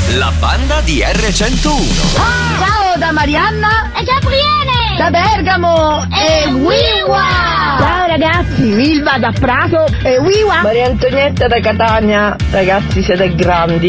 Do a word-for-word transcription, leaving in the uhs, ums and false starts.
la banda di erre centouno. Ah, ciao da Marianna e Gabriele, da Bergamo e, e Wiwa. Ciao ragazzi, Milva da Prato e Wiwa. Maria Antonietta da Catania. Ragazzi, siete grandi.